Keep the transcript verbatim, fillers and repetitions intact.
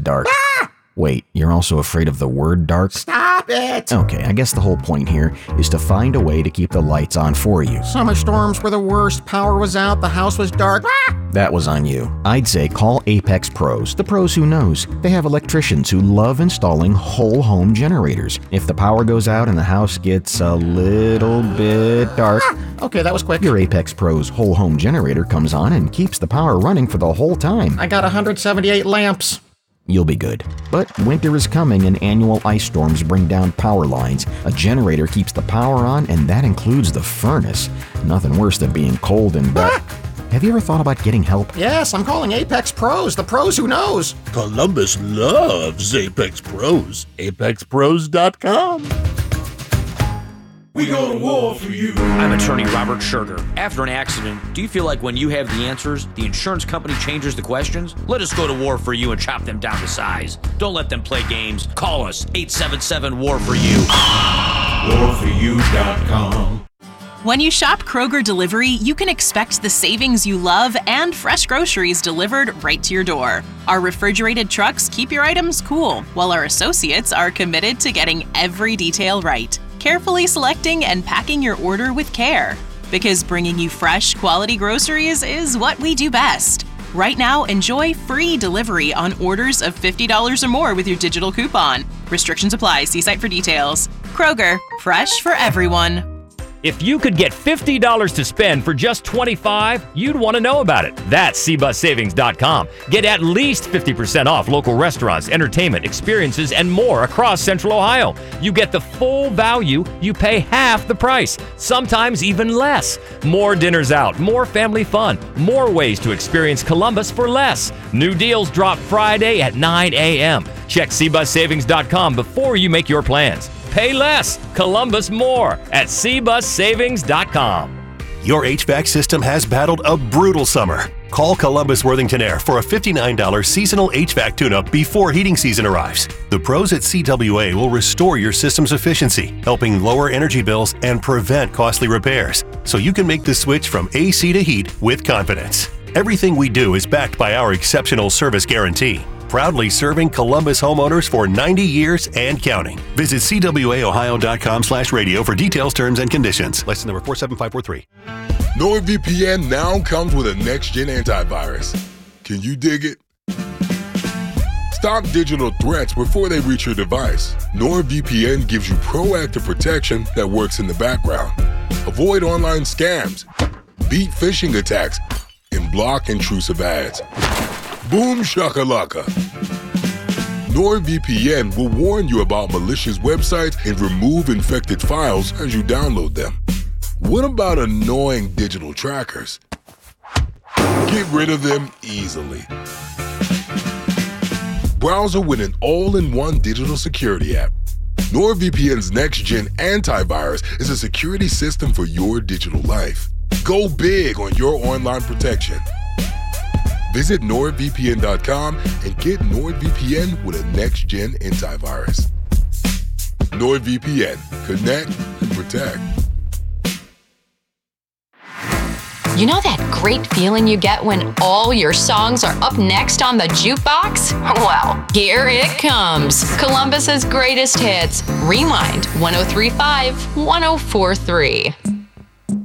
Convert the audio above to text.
dark. Ah! Wait, you're also afraid of the word dark? Stop it! Okay, I guess the whole point here is to find a way to keep the lights on for you. Summer storms were the worst. Power was out, the house was dark. Ah! That was on you. I'd say call Apex Pros, the pros who knows. They have electricians who love installing whole home generators. If the power goes out and the house gets a little bit dark, Ah! Okay, that was quick. your Apex Pros whole home generator comes on and keeps the power running for the whole time. I got one hundred seventy-eight lamps. You'll be good. But winter is coming and annual ice storms bring down power lines. A generator keeps the power on, and that includes the furnace. Nothing worse than being cold and dark. Have you ever thought about getting help? Yes, I'm calling Apex Pros, the pros who knows. Columbus loves Apex Pros. apex pros dot com. We go to war for you. I'm attorney Robert Scherger. After an accident, do you feel like when you have the answers, the insurance company changes the questions? Let us go to war for you and chop them down to size. Don't let them play games. Call us, eight seven seven, war for you. war for you dot com. When you shop Kroger Delivery, you can expect the savings you love and fresh groceries delivered right to your door. Our refrigerated trucks keep your items cool, while our associates are committed to getting every detail right, carefully selecting and packing your order with care. Because bringing you fresh, quality groceries is what we do best. Right now, enjoy free delivery on orders of fifty dollars or more with your digital coupon. Restrictions apply. See site for details. Kroger, fresh for everyone. If you could get fifty dollars to spend for just twenty-five dollars, you'd want to know about it. That's c bus savings dot com. Get at least fifty percent off local restaurants, entertainment, experiences, and more across Central Ohio. You get the full value, you pay half the price, sometimes even less. More dinners out, more family fun, more ways to experience Columbus for less. New deals drop Friday at nine a.m. Check c bus savings dot com before you make your plans. Pay less, Columbus more at c bus savings dot com. Your H V A C system has battled a brutal summer. Call Columbus Worthington Air for a fifty-nine dollars seasonal H V A C tune-up before heating season arrives. The pros at C W A will restore your system's efficiency, helping lower energy bills and prevent costly repairs, so you can make the switch from A C to heat with confidence. Everything we do is backed by our exceptional service guarantee. Proudly serving Columbus homeowners for ninety years and counting. Visit c w a ohio dot com slash radio for details, terms, and conditions. License number four seven five four three. NordVPN now comes with a next-gen antivirus. Can you dig it? Stop digital threats before they reach your device. NordVPN gives you proactive protection that works in the background. Avoid online scams, beat phishing attacks, and block intrusive ads. Boom shakalaka. NordVPN will warn you about malicious websites and remove infected files as you download them. What about annoying digital trackers? Get rid of them easily. Browser with an all-in-one digital security app. NordVPN's next-gen antivirus is a security system for your digital life. Go big on your online protection. Visit nord v p n dot com and get NordVPN with a next-gen antivirus. NordVPN. Connect and protect. You know that great feeling you get when all your songs are up next on the jukebox? Well, here it comes. Columbus's greatest hits. Rewind one oh three point five, one oh four point three.